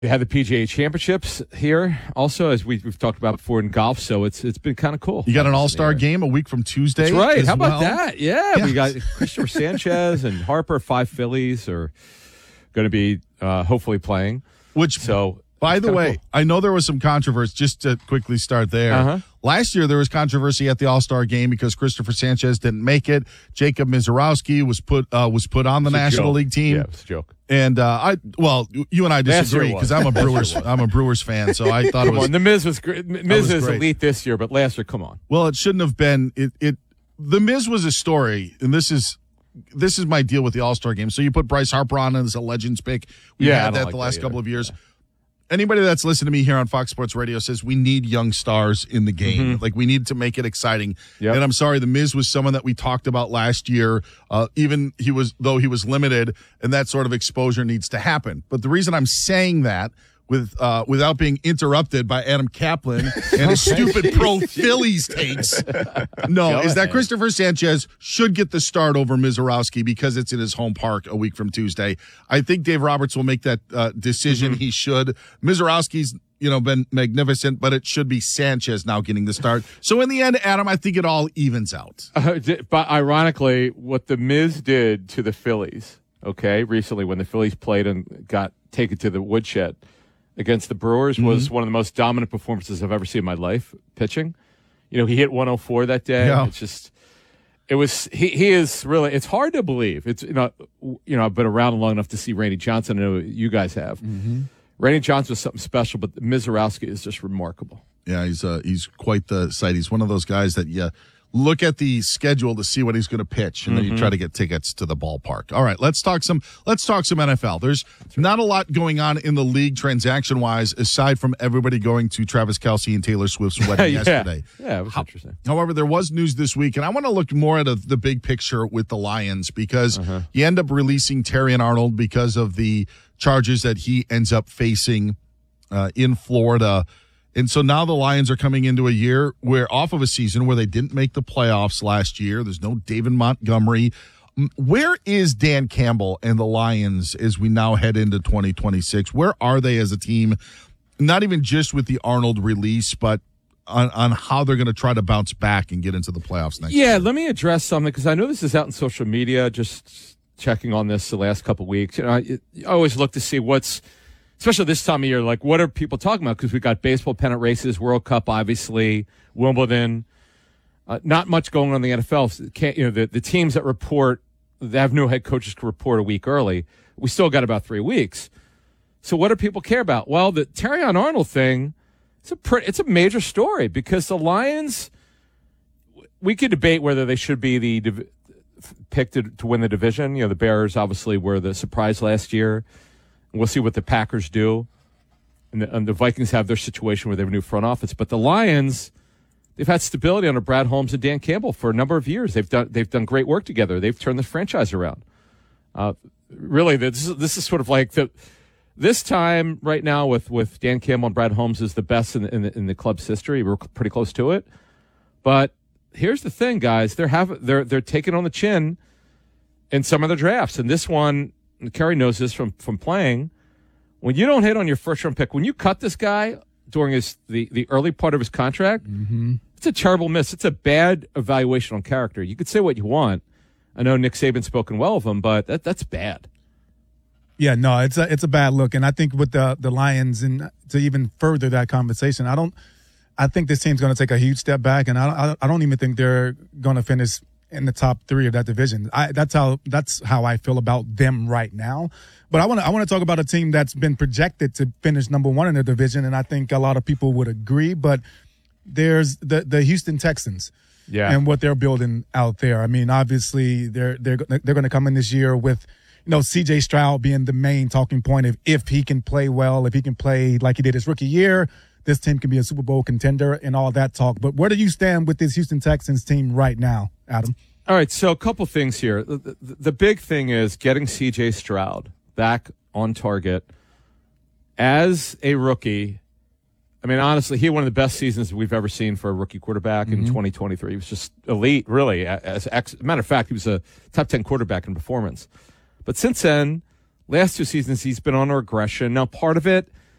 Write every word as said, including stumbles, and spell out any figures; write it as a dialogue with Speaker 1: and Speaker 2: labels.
Speaker 1: We had the P G A Championships here also, as we, we've talked about before in golf, so it's it's been kind of cool.
Speaker 2: You got an all-star game a week from Tuesday.
Speaker 1: That's right. How
Speaker 2: well.
Speaker 1: about that? Yeah,
Speaker 2: yes.
Speaker 1: We got Christopher Sanchez and Harper, five Phillies, are going to be uh, hopefully playing.
Speaker 2: Which,
Speaker 1: so,
Speaker 2: by the way,
Speaker 1: cool.
Speaker 2: I know there was some controversy, just to quickly start there.
Speaker 1: Uh-huh.
Speaker 2: Last year, there was controversy at the All-Star game because Christopher Sanchez didn't make it. Jacob Mizorowski was put uh, was put on the National
Speaker 1: joke.
Speaker 2: League team.
Speaker 1: Yeah, it's a joke.
Speaker 2: And uh, I, well, you and I disagree because I'm a Brewers, I'm a Brewers fan, so I thought it
Speaker 1: Come
Speaker 2: was.
Speaker 1: on, the Miz was great. Miz
Speaker 2: was
Speaker 1: is
Speaker 2: great.
Speaker 1: elite this year, but last year, come on.
Speaker 2: Well, it shouldn't have been. It, it, the Miz was a story, and this is, this is my deal with the All-Star game. So you put Bryce Harper on as a Legends pick. We
Speaker 1: Yeah, I
Speaker 2: had
Speaker 1: don't
Speaker 2: that
Speaker 1: like
Speaker 2: the last
Speaker 1: that
Speaker 2: couple
Speaker 1: either.
Speaker 2: of years. Yeah. Anybody that's listened to me here on Fox Sports Radio says we need young stars in the game.
Speaker 1: Mm-hmm.
Speaker 2: Like, we need to make it exciting.
Speaker 1: Yep.
Speaker 2: And I'm sorry, the Miz was someone that we talked about last year. Uh, even he was, though he was limited, and that sort of exposure needs to happen. But the reason I'm saying that with uh, without being interrupted by Adam Kaplan and his stupid pro Phillies takes, no,
Speaker 1: Go
Speaker 2: is that
Speaker 1: ahead.
Speaker 2: Christopher Sanchez should get the start over Mizorowski because it's in his home park a week from Tuesday. I think Dave Roberts will make that uh, decision. Mm-hmm. He should. Mizorowski's, you know, been magnificent, but it should be Sanchez now getting the start. So in the end, Adam, I think it all evens out.
Speaker 1: Uh, but ironically, what the Miz did to the Phillies, okay, recently when the Phillies played and got taken to the woodshed against the Brewers, mm-hmm. was one of the most dominant performances I've ever seen in my life pitching. You know, he hit one oh four that day.
Speaker 2: Yeah.
Speaker 1: It's just, it was, he, he is really, it's hard to believe. It's, you know, you know, I've been around long enough to see Randy Johnson. I know you guys have. Mm-hmm. Randy Johnson was something special, but Mizorowski is just remarkable.
Speaker 2: Yeah, he's uh, he's quite the sight. He's one of those guys that you look at the schedule to see what he's going to pitch, and mm-hmm. then you try to get tickets to the ballpark. All right, let's talk some. Let's talk some N F L. There's not a lot going on in the league transaction wise, aside from everybody going to Travis Kelce and Taylor Swift's wedding
Speaker 1: yeah.
Speaker 2: yesterday.
Speaker 1: Yeah, it was
Speaker 2: How,
Speaker 1: interesting.
Speaker 2: However, there was news this week, and I want to look more at a, the big picture with the Lions because
Speaker 1: uh-huh.
Speaker 2: you end up releasing Terrion Arnold because of the charges that he ends up facing uh, in Florida. And so now the Lions are coming into a year where off of a season where they didn't make the playoffs last year. There's no David Montgomery. Where is Dan Campbell and the Lions as we now head into twenty twenty-six? Where are they as a team? Not even just with the Arnold release, but on, on how they're going to try to bounce back and get into the playoffs next
Speaker 1: yeah,
Speaker 2: year.
Speaker 1: Yeah, let me address something because I know this is out in social media, just checking on this the last couple of weeks. You know, I, I always look to see what's, especially this time of year, like what are people talking about? Because we got baseball pennant races, World Cup, obviously, Wimbledon. Uh, not much going on in the N F L. Can't, you know, the, the teams that report, they have no head coaches can report a week early. We still got about three weeks. So what do people care about? Well, the Terrion Arnold thing, it's a pretty, it's a major story because the Lions, we could debate whether they should be the div- picked to, to win the division. You know, the Bears obviously were the surprise last year. We'll see what the Packers do. And the, and the Vikings have their situation where they have a new front office. But the Lions, they've had stability under Brad Holmes and Dan Campbell for a number of years. They've done they've done great work together. They've turned the franchise around. Uh, really, this is, this is sort of like the this time right now with, with Dan Campbell and Brad Holmes is the best in the, in the, in the club's history. We're pretty close to it. But here's the thing, guys. They're have they're they're taking on the chin in some of the drafts, and this one. And Kerry knows this from, from playing. When you don't hit on your first round pick, when you cut this guy during his the, the early part of his contract, mm-hmm. it's a terrible miss. It's a bad evaluation on character. You could say what you want. I know Nick Saban's spoken well of him, but that that's bad.
Speaker 3: Yeah, no, it's a it's a bad look. And I think with the the Lions, and to even further that conversation, I don't. I think this team's going to take a huge step back, and I I don't even think they're going to finish in the top three of that division. I, that's how that's how I feel about them right now. But I want to I want to talk about a team that's been projected to finish number one in the division, and I think a lot of people would agree. But there's the the Houston Texans,
Speaker 1: yeah,
Speaker 3: and what they're building out there. I mean, obviously they're they're they're going to come in this year with, you know, C J Stroud being the main talking point of if he can play well, if he can play like he did his rookie year. This team can be a Super Bowl contender and all that talk. But where do you stand with this Houston Texans team right now, Adam?
Speaker 1: All right, so a couple things here. The, the, the big thing is getting C J Stroud back on target as a rookie. I mean, honestly, he had one of the best seasons we've ever seen for a rookie quarterback mm-hmm. in twenty twenty-three. He was just elite, really. As, as a matter of fact, he was a top ten quarterback in performance. But since then, last two seasons, he's been on a regression. Now, part of it –